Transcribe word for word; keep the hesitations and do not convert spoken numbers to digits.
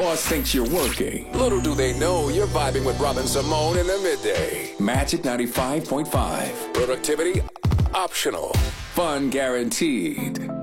Boss thinks you're working. Little do they know you're vibing with Robin Simone in the midday. Magic ninety-five point five. Productivity optional. Fun guaranteed.